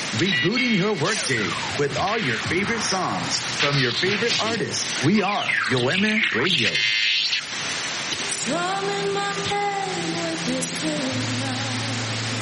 Rebooting your workday with all your favorite songs from your favorite artists. We are UM Radio. Drumming my head with his